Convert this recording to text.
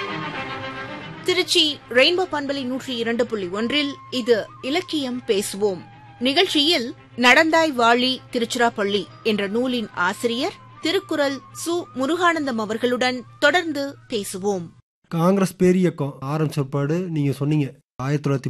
Trichy rainbow பண்பலை 102.1 இது இலக்கியம் பேசுவோம் நிகழ்ச்சியில் நடந்தாய் வாழி திருச்சிராப்பள்ளி என்ற நூலின் ஆசிரியர் திருக்குறள் சு. முருகானந்தம் அவர்களுடன் தொடர்ந்து பேசுவோம். காங்கிரஸ் பேரியக்கம் ஆரம்பிச்ச பாடு நீங்க சொன்னீங்க 19